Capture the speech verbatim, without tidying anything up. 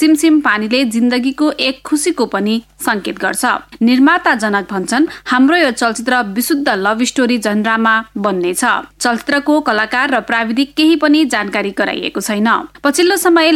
सिमसिम पानीले जिन्दगीको एक खुसीको पनि संकेत गर्छ। निर्माता जनक भन्छन्, हाम्रो यो चलचित्र विशुद्ध लभ स्टोरी जनरामा बन्नेछ। चलचित्रको कलाकार र प्राविधिक केही पनि जानकारी गराइएको छैन। पछिल्लो समय